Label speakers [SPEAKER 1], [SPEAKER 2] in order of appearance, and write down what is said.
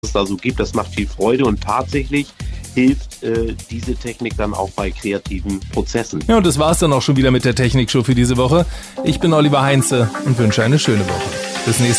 [SPEAKER 1] es da so gibt. Das macht viel Freude und tatsächlich hilft diese Technik dann auch bei kreativen Prozessen.
[SPEAKER 2] Ja, und das war's dann auch schon wieder mit der Technikshow für diese Woche. Ich bin Oliver Heinze und wünsche eine schöne Woche. Bis nächste